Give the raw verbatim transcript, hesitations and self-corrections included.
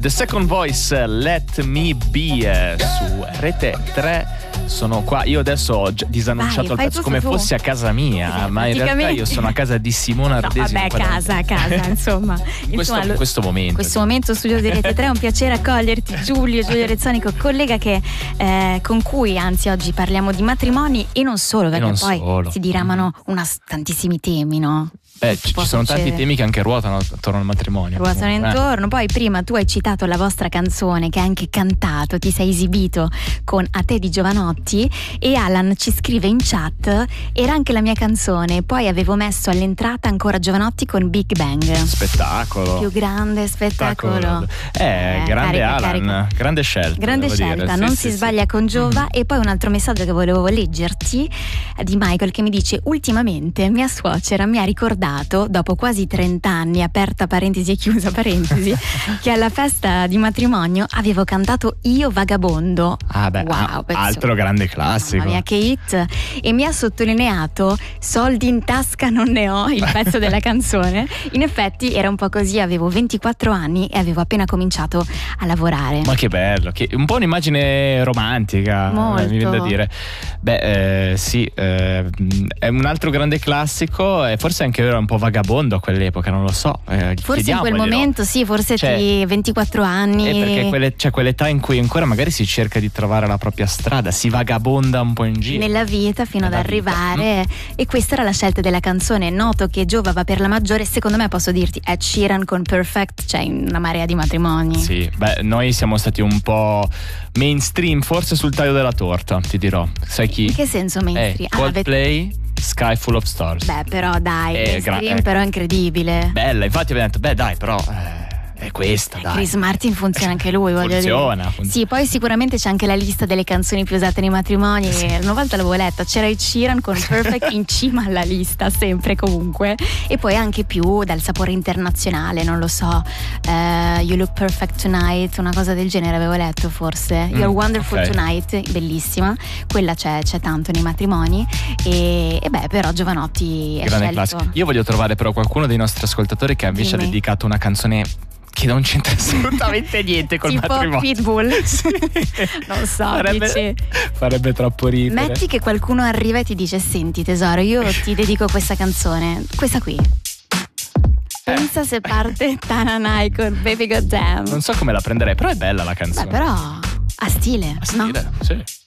The Second Voice, Let Me Be, eh, su Rete tre. Sono qua, io adesso ho disannunciato Vai, il pezzo come tu. fossi a casa mia, Eh, ma in realtà io sono a casa di Simona no, Ardesi. vabbè, casa, casa, insomma. In questo, insomma, in questo momento. In questo momento studio di Rete tre è un piacere accoglierti, Giulio, Giulio Rezzonico, collega che, eh, con cui anzi oggi parliamo di matrimoni e non solo, perché non poi solo. si diramano una, tantissimi temi, no? Beh, ci, ci sono tanti temi che anche ruotano attorno al matrimonio. Ruotano comunque, intorno. Eh. Poi prima tu hai citato la vostra canzone che hai anche cantato, ti sei esibito con A te di Giovanotti, e Alan ci scrive in chat: era anche la mia canzone, poi avevo messo all'entrata ancora Giovanotti con Big Bang. Spettacolo. Più grande spettacolo. spettacolo. Eh, Eh, grande carica, Alan, carica. grande scelta. Grande devo scelta, dire. non Sì, si sì, sbaglia sì. con Giova. Mm. E poi un altro messaggio che volevo leggerti di Michael, che mi dice: ultimamente mia suocera mi ha ricordato, dopo quasi trenta anni, aperta parentesi e chiusa parentesi, che alla festa di matrimonio avevo cantato Io Vagabondo. Ah beh, wow, pezzo. altro grande classico. Mamma mia, che hit. E mi ha sottolineato: soldi in tasca non ne ho, il pezzo della canzone. In effetti era un po' così, avevo ventiquattro anni e avevo appena cominciato a lavorare. Ma che bello, che un po' un'immagine romantica, Molto. mi viene da dire. Beh, eh, sì, eh, è un altro grande classico, e forse anche era un po' vagabondo a quell'epoca, non lo so. Eh, Forse in quel momento, sì, forse cioè, ti ventiquattro anni. Eh, perché quelle, c'è quell'età in cui ancora magari si cerca di trovare la propria strada, si vagabonda un po' in giro. Nella vita fino Nella ad arrivare. vita. E questa era la scelta della canzone. Noto che Giova va per la maggiore. Secondo me posso dirti Ed Sheeran con Perfect, c'è in una marea di matrimoni. Sì, beh, noi siamo stati un po' mainstream, forse sul taglio della torta, ti dirò. Sai chi? In che senso mainstream? Eh, Ah, Coldplay, Sky Full of Stars. beh, però dai, Eh, mainstream gra- eh. però è incredibile. Bella, infatti abbiamo detto, beh dai, però eh, è questa, dai. Chris Martin funziona anche lui, voglio Funziona, dire. funziona. Sì, poi sicuramente c'è anche la lista delle canzoni più usate nei matrimoni. Una volta l'avevo letta, c'era Ed Sheeran con Perfect in cima alla lista, sempre comunque. E poi anche più dal sapore internazionale, non lo so, eh, You Look Perfect Tonight, una cosa del genere avevo letto forse. Mm, You're Wonderful ok. Tonight, bellissima. Quella c'è, c'è tanto nei matrimoni. E, e beh, però Giovanotti è Grande scelto. classico. Io voglio trovare però qualcuno dei nostri ascoltatori che invece Dimmi. ha dedicato una canzone che non c'entra assolutamente niente col Tipo matrimonio. Pitbull. Sì. Non so, farebbe, dici. farebbe troppo ridere. Metti che qualcuno arriva e ti dice: senti tesoro, io ti dedico questa canzone, questa qui. Pensa se parte Tananai con Baby Goddamn. Non so come la prenderei, però è bella la canzone. Beh, però ha stile, Ah, no? stile, sì.